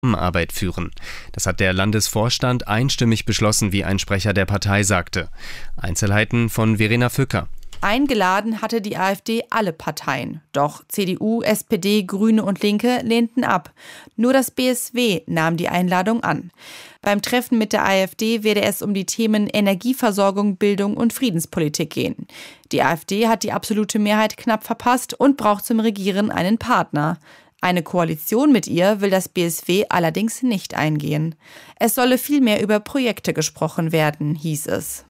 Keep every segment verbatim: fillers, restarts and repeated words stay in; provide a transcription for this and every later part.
Zusammenarbeit führen. Das hat der Landesvorstand einstimmig beschlossen, wie ein Sprecher der Partei sagte. Einzelheiten von Verena Fücker. Eingeladen hatte die AfD alle Parteien. Doch C D U, S P D, Grüne und Linke lehnten ab. Nur das B S W nahm die Einladung an. Beim Treffen mit der AfD werde es um die Themen Energieversorgung, Bildung und Friedenspolitik gehen. Die AfD hat die absolute Mehrheit knapp verpasst und braucht zum Regieren einen Partner. Eine Koalition mit ihr will das B S W allerdings nicht eingehen. Es solle vielmehr über Projekte gesprochen werden, hieß es.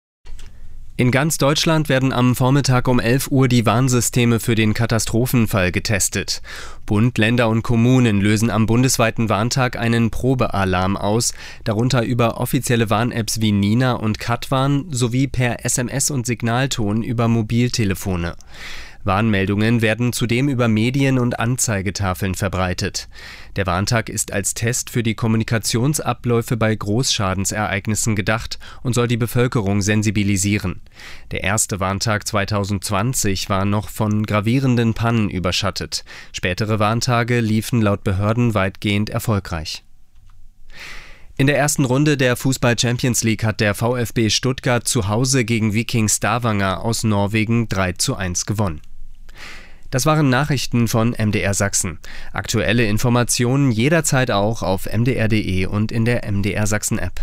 In ganz Deutschland werden am Vormittag um elf Uhr die Warnsysteme für den Katastrophenfall getestet. Bund, Länder und Kommunen lösen am bundesweiten Warntag einen Probealarm aus, darunter über offizielle Warn-Apps wie Nina und Katwarn sowie per S M S und Signalton über Mobiltelefone. Warnmeldungen werden zudem über Medien- und Anzeigetafeln verbreitet. Der Warntag ist als Test für die Kommunikationsabläufe bei Großschadensereignissen gedacht und soll die Bevölkerung sensibilisieren. Der erste Warntag zweitausendzwanzig war noch von gravierenden Pannen überschattet. Spätere Warntage liefen laut Behörden weitgehend erfolgreich. In der ersten Runde der Fußball-Champions League hat der VfB Stuttgart zu Hause gegen Viking Stavanger aus Norwegen drei zu eins gewonnen. Das waren Nachrichten von M D R Sachsen. Aktuelle Informationen jederzeit auch auf m d r punkt d e und in der M D R Sachsen App.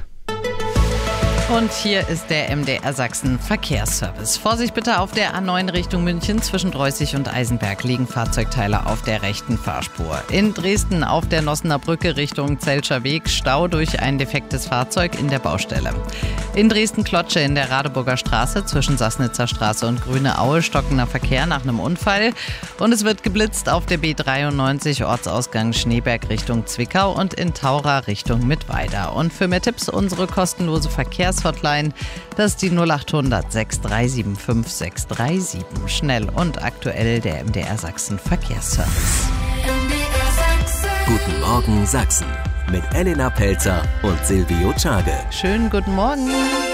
Und hier ist der M D R Sachsen Verkehrsservice. Vorsicht bitte auf der A neun Richtung München. Zwischen Dreußig und Eisenberg liegen Fahrzeugteile auf der rechten Fahrspur. In Dresden auf der Nossener Brücke Richtung Zelscher Weg Stau durch ein defektes Fahrzeug in der Baustelle. In Dresden-Klotsche in der Radeburger Straße zwischen Sassnitzer Straße und Grüne Aue stockender Verkehr nach einem Unfall. Und es wird geblitzt auf der B dreiundneunzig Ortsausgang Schneeberg Richtung Zwickau und in Taura Richtung Mittweida. Und für mehr Tipps unsere kostenlose Verkehrs Hotline, das ist die null acht hundert sechs drei sieben fünf sechs drei sieben. Schnell und aktuell der M D R Sachsen Verkehrsservice. Guten Morgen Sachsen mit Elena Pelzer und Silvio Czage. Schönen guten Morgen.